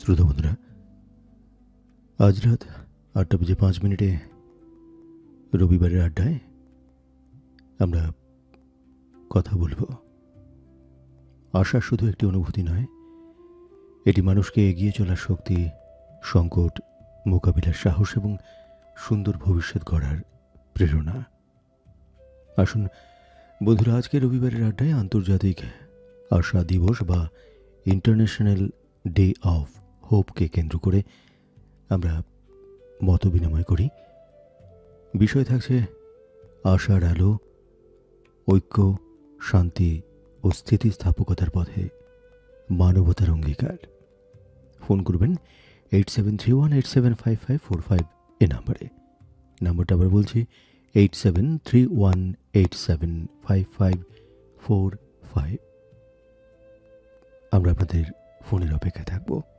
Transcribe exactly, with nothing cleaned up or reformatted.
শ্রোতা বন্ধুরা, আজ রাত আটটা বেজে পাঁচ মিনিটে রবিবারের আড্ডায় আমরা কথা বলবো। আশা শুধু একটি অনুভূতি নয়, এটি মানুষকে এগিয়ে চলার শক্তি, সংকট মোকাবিলার সাহস এবং সুন্দর ভবিষ্যৎ গড়ার প্রেরণা। আসুন বন্ধুরা, আজকে রবিবারের আড্ডায় আন্তর্জাতিক আশা দিবস বা ইন্টারন্যাশনাল ডে অফ হোপকে কেন্দ্র করে আমরা মত বিনিময় করি। বিষয় থাকছে আশার আলো, ঐক্য, শান্তি ও স্থিতিস্থাপকতার পথে মানবতার অঙ্গীকার। ফোন করবেন eight seven three one eight seven five five four five এ নাম্বারে। নাম্বারটা আবার বলছি, eight seven three one eight seven five five four five. আমরা আপনাদের ফোনের অপেক্ষায় থাকবো।